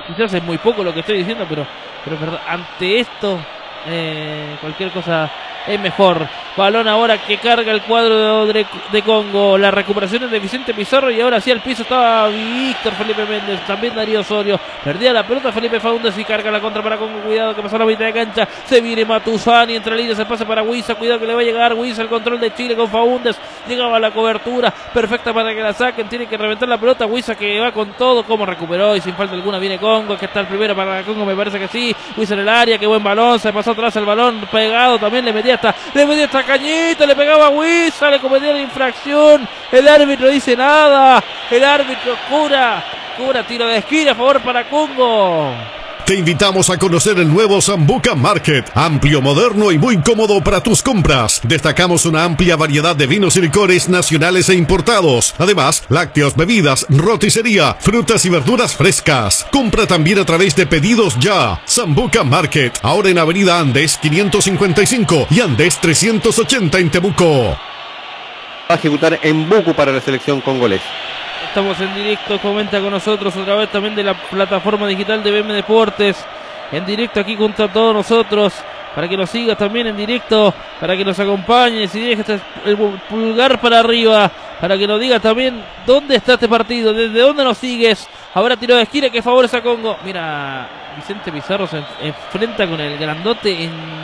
quizás es muy poco lo que estoy diciendo, pero es verdad, ante esto cualquier cosa es mejor. Balón ahora que carga el cuadro de Congo. La recuperación es de Vicente Pizarro y ahora sí al piso estaba Víctor Felipe Méndez, también Darío Osorio. Perdía la pelota Felipe Faúndez y carga la contra para Congo. Cuidado que pasó la mitad de cancha. Se viene Matusani entre líneas, se pasa para Huiza. Cuidado que le va a llegar Huiza, el control de Chile con Faúndez. Llegaba la cobertura perfecta para que la saquen. Tiene que reventar la pelota. Huiza que va con todo. Como recuperó y sin falta alguna viene Congo. Que está el primero para Congo, me parece que sí. Huiza en el área, qué buen balón. Se pasó atrás el balón pegado. También le metía esta cañita. Le pegaba a Huiza, le cometía la infracción. El árbitro dice nada. El árbitro cura tiro de esquina a favor para Congo. Te invitamos a conocer el nuevo Sambuca Market, amplio, moderno y muy cómodo para tus compras. Destacamos una amplia variedad de vinos y licores nacionales e importados. Además, lácteos, bebidas, roticería, frutas y verduras frescas. Compra también a través de Pedidos Ya. Sambuca Market, ahora en Avenida Andes 555 y Andes 380 en Temuco. Va a ejecutar en Buku para la selección congolesa. Estamos en directo, comenta con nosotros otra vez también de la plataforma digital de BM Deportes. En directo aquí junto a todos nosotros, para que nos sigas también en directo, para que nos acompañes y dejes el pulgar para arriba, para que nos digas también dónde está este partido, desde dónde nos sigues. Habrá tiro de esquina que favorece a Congo. Mira, Vicente Pizarro se enfrenta con el grandote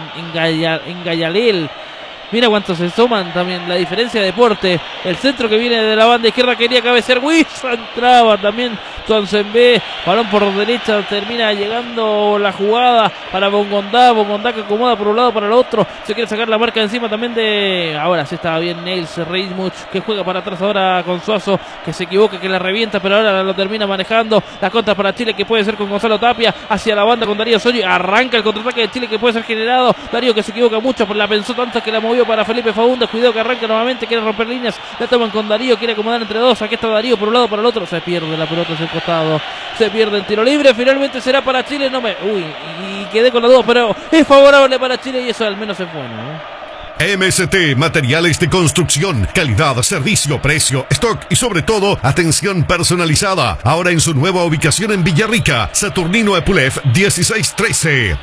en Gallalel. Mira cuántos se suman también, la diferencia de deporte. El centro que viene de la banda izquierda quería cabecear Huiza, entraba también Tuanzembe. Balón por derecha, termina llegando la jugada para Bongondá. Bongondá que acomoda por un lado para el otro. Se quiere sacar la marca encima también de... Ahora sí estaba bien Nels Reismuch, que juega para atrás ahora con Suazo, que se equivoca, que la revienta, pero ahora lo termina manejando. La contra para Chile que puede ser con Gonzalo Tapia. Hacia la banda con Darío Osorio. Arranca el contraataque de Chile que puede ser generado. Darío que se equivoca mucho, pero la pensó tanto que la movió para Felipe Faúndez. Cuidado que arranca nuevamente, quiere romper líneas, la toman con Darío, quiere acomodar entre dos. Aquí está Darío por un lado, para el otro, se pierde la pelota hacia el costado, se pierde el tiro libre, finalmente será para Chile. Y quedé con la duda, pero es favorable para Chile y eso al menos es bueno, MST, materiales de construcción, calidad, servicio, precio, stock y sobre todo, atención personalizada. Ahora en su nueva ubicación en Villarrica, Saturnino Epulev 1613.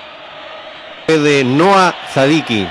De Noah Sadiki.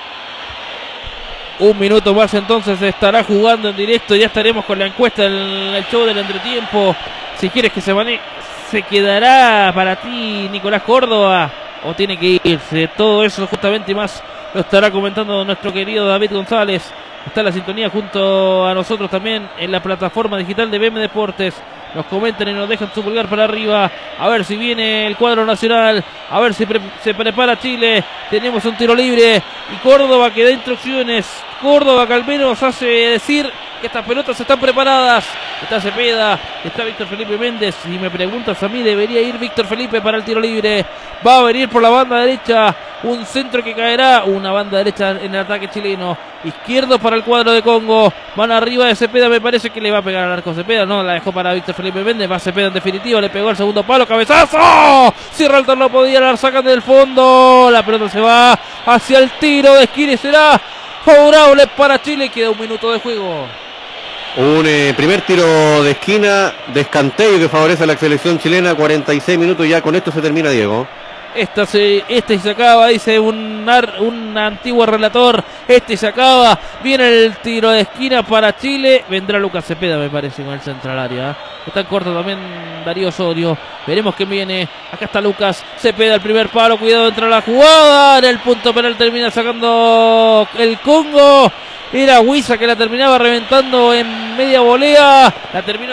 Un minuto más entonces estará jugando en directo. Ya estaremos con la encuesta en el show del entretiempo. Si quieres que se quedará para ti Nicolás Córdoba o tiene que irse. Todo eso justamente y más lo estará comentando nuestro querido David González. Está en la sintonía junto a nosotros también en la plataforma digital de BM Deportes. Nos comentan y nos dejan su pulgar para arriba. A ver si viene el cuadro nacional. A ver si se prepara Chile. Tenemos un tiro libre. Y Córdoba que da instrucciones. Córdoba que al menos hace decir que estas pelotas están preparadas. Está Cepeda, está Víctor Felipe Méndez. Si me preguntas a mí, debería ir Víctor Felipe para el tiro libre. Va a venir por la banda derecha. Un centro que caerá. Una banda derecha en el ataque chileno. Izquierdo para el cuadro de Congo. Van arriba de Cepeda. Me parece que le va a pegar al arco Cepeda. No, la dejó para Víctor Felipe Méndez. Va Cepeda en definitiva. Le pegó el segundo palo. ¡Cabezazo! Si Ralter no podía, la sacan del fondo. La pelota se va hacia el tiro de esquina y será favorable para Chile. Queda un minuto de juego. Un primer tiro de esquina de escanteo que favorece a la selección chilena. 46 minutos ya. Con esto se termina, Diego. Esta se acaba, dice un antiguo relator. Se acaba. Viene el tiro de esquina para Chile. Vendrá Lucas Cepeda, me parece, con el central área. Está en corto también Darío Osorio. Veremos quién viene. Acá está Lucas Cepeda, el primer palo. Cuidado, entra la jugada. En el punto penal termina sacando el Congo. Era Huiza que la terminaba reventando en media volea. La terminó